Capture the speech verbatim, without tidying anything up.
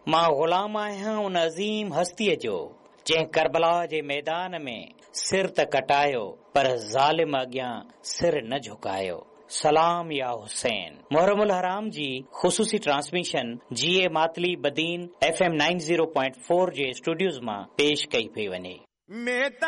मां ग़ुलाम आहियां उन अज़ीम हस्तीअ जो जंहिं करबला जे मैदान में सिर त कटायो पर ज़ालिम अॻियां सिर न झुकायो। सलाम या हुसैन। मुहर्रमुल हराम जी ख़ुसूसी ट्रांसमिशन जी ए Matali Badin F M nine zero point four जे स्टूडियोज़ मां पेश कई पई वञे।